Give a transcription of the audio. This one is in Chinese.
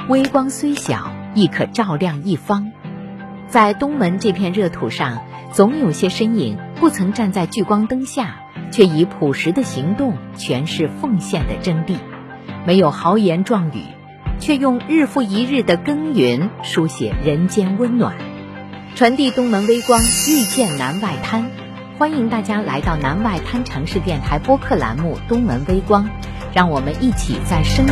微光虽小，亦可照亮一方。在东门这片热土上，总有些身影不曾站在聚光灯下，却以朴实的行动诠释奉献的真谛。没有豪言壮语，却用日复一日的耕耘书写人间温暖，传递东门微光，遇见南外滩。欢迎大家来到南外滩城市电台播客栏目东门微光，让我们一起在声